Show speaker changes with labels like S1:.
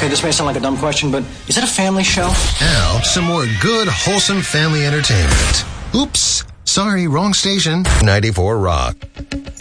S1: Okay, this may sound like a dumb question, but is it a family show?
S2: Now, some more good, wholesome family entertainment. Oops. Sorry, wrong station. 94 Rock.